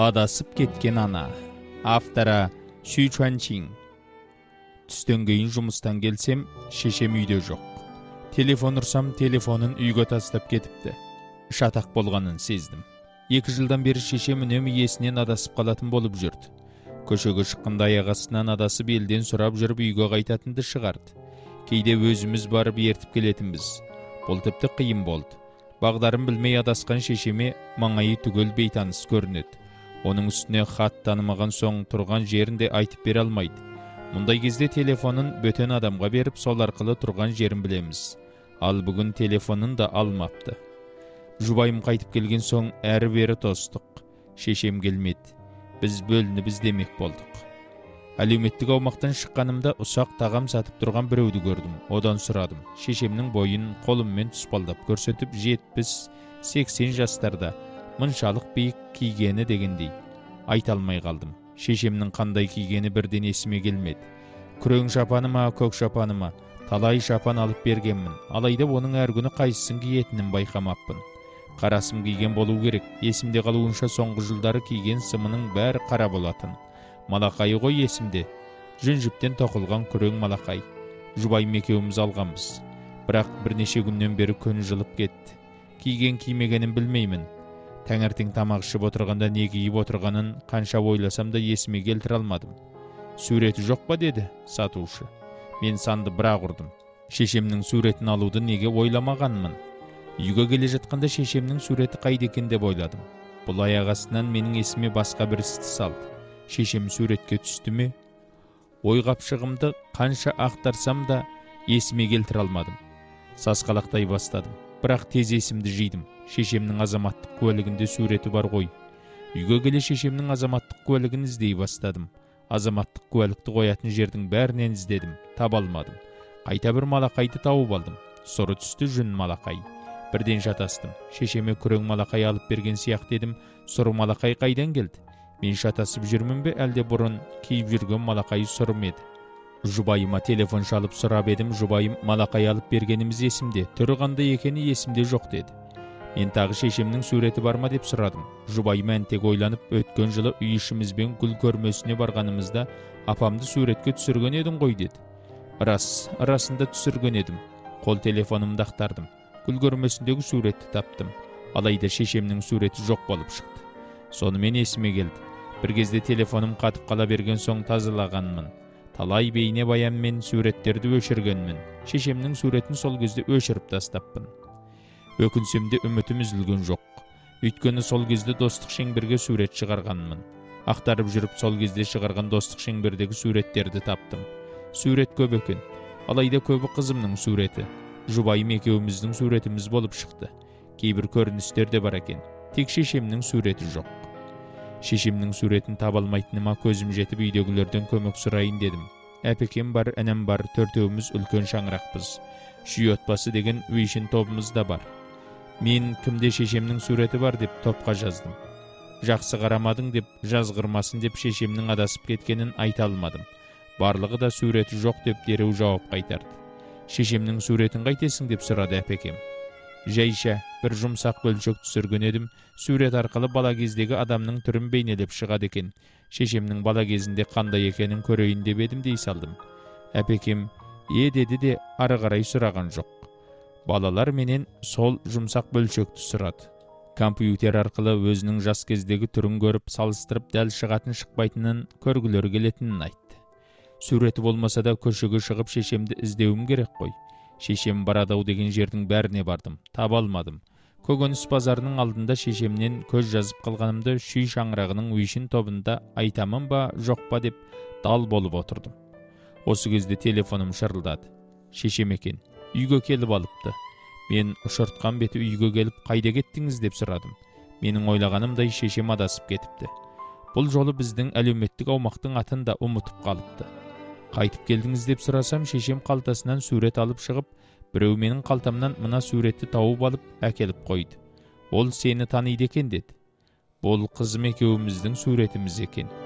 Адасып кеткен ана. Авторы Xu Chuanqing. Түстен кейін жұмыстан келсем, шешем үйде жоқ. Телефон ұрсам, телефонын үйге тастап кетіпті. Шатақ болғанын сездім. 2 жылдан бері шешем үнемі есінен адасып қалатын болып жүрді. Көшеге шыққанда аяқ астынан адасып елден сұрап жүріп үйге қайтатынды шығарды. Кейде өзіміз барып ертіп келетінбіз. Бұл тіпті қиын болды. Бағдарын білмей адасқан шешеме маңайы түгел бейтаныс көрінеді. Оның үстіне хат танымаған соң тұрған жерін де айтып бере алмайды. Мұндай кезде телефонын бөтен адамға беріп, сол арқылы тұрған жерін білеміз. Ал бүгін телефонын да алмапты. Жұбайым қайтып келген соң әрі-бері тостық. Шешем келмеді. Біз бөлініп іздемек болдық. Әлеуметтік аумақтан шыққанымда ұсақ тағам сатып тұрған біреуді көрдім. Одан сұрадым. Шешемнің бойын қолыммен тұспалдап көрсетіп, 70-80 жастарда мұншалық биік кигені дегендей. Айта алмай қалдым. Шешемнің қандай кигені бірден есіме келмеді. Күрең шапаны ма, көк шапаны ма, талай шапан алып бергенмін. Алайда оның әр күні қайсысын киетінін байқамаппын. Қарасым киген болу керек. Есімде қалуынша соңғы жылдары киген сымының бәрі қара болатын. Малақайы ғой есімде. Жүн-жіптен тоқылған күрең малақай. Жұбайым екеуміз алғанбыз. Бірақ бірнеше күннен бері күн жылып кетті. Киген кимегенін білмеймін. Таңертең тамақ ішіп отырғанда не киіп отырғанын қанша ойласам да есіме келтіре алмадым. Суреті жоқ па деді сатушы. Мен санды бірақ ұрдым. Шешемнің суретін алуды неге ойламағанмын? Үйге келе жатқанда шешемнің суреті қайда екен деп ойладым. Бұл аяқ астынан менің есіме басқа бір істі салды. Шешем суретке түсті ме? Ойғапшығымды қанша ақтарсам да есіме келтіре алмадым. Сасқалақтай бастадым. Бірақ тез есімді жидым. Шешемнің азаматтық куәлігінде суреті бар ғой. Үйге келе шешемнің азаматтық куәлігін іздей бастадым. Азаматтық куәлікті қоятын жердің бәрінен іздедім. Таба алмадым. Қайта бір малақайды тауып алдым. Сұры түсті жүн малақай. Бірден шатастым. Шешеме күрең малақай алып берген сияқты едім. Сұры малақай қайдан келді? Мен шатасып жүрмін бе, әлде бұрын киіп жүрген малақай сұры ма еді? Жұбайыма телефон шалып сұрап едім. Жұбайым малақай алып бергеніміз есімде, түрі қандай екені есімде жоқ деді. Мен тағы шешемнің суреті бар ма деп сұрадым. Жұбайым әнтек ойланып, өткен жылы үй ішімізбен гүл көрмесіне барғанымызда апамды суретке түсірген едің ғой деді. Расында түсірген едім. Қол телефонымды ақтардым. Гүл көрмесіндегі суретті таптым. Алайда шешемнің суреті жоқ болып шықты. Сонымен есіме келді. Бір кезде телефоным қатып қала берген соң тазалағанмын. Талай бейне баян мен суреттерді өшіргенмін. Шешемнің суретін сол кезде өшіріп тастаппын. Өкінсем де үмітім үзілген жоқ. Өйткені сол кезде достық шеңберге сурет шығарғанмын. Ақтарып жүріп сол кезде шығарған достық шеңбердегі суреттерді таптым. Сурет көп екен. Алайда көбі қызымның суреті. Жұбайым екеуміздің суретіміз болып шықты. Кейбір көріністер де бар екен. Тек шешемнің суреті жоқ. Шешемнің суретін таба алмайтыныма көзім жетіп үйдегілерден көмек сұрайын дедім. Әпекем бар, әнем бар, төртеуміз үлкен шаңырақпыз. Шүй отбасы деген Weixin тобымыз да бар. Мен кімде шешемнің суреті бар деп топқа жаздым. Жақсы қарамадың деп, жазғырмасын деп шешемнің адасып кеткенін айта алмадым. Барлығы да суреті жоқ деп дереу жауап қайтарды. Шешемнің суретін қайтесің деп сұрады әпекем. Жайша бір жұмсақ бөлшек түсірген едім. Сурет арқылы бала кездегі адамның түрін бейнелеп шығады екен. Шешемнің бала кезінде қандай екенін көрейін деп едім дей салдым. Әпекем деді де ары қарай сұраған жоқ. Балалар менен сол жұмсақ бөлшекті сұрады. Компьютер арқылы өзінің жас кездегі түрін көріп, салыстырып дәл шығатын шықпайтынын көргілері келетінін айтты. Суреті болмаса да көшеге шығып шешемді іздеуім керек қой. Шешем барадау деген жердің бәріне бардым, таба алмадым. Көкөніс базарының алдында шешемнен көз жазып қалғанымды шүй шаңырағының Weixin тобында айтамын ба, жоқ па деп дал болып отырдым. Осы кезде телефоным шырылдады. Шешем екен. Үйге келіп алыпты. Мен ұшыртқан беті үйге келіп, қайда кеттіңіз деп сұрадым. Менің ойлағанымдай шешем адасып кетіпті. Бұл жолы біздің әлеуметтік аумақтың атын да ұмытып қалыпты. Қайтып келдіңіз деп сұрасам, шешем қалтасынан сурет алып шығып, біреу менің қалтамнан мына суретті тауып алып әкеліп қойды. Ол сені таниды екен деді. Бұл қызым екеуміздің суретіміз екен.